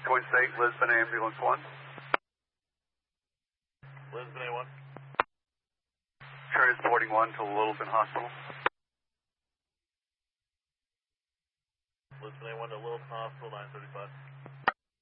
Coin State, Lisbon Ambulance 1. Lisbon A1. Transporting 1 to Littleton Hospital. Lisbon A1 to Littleton Hospital, 935.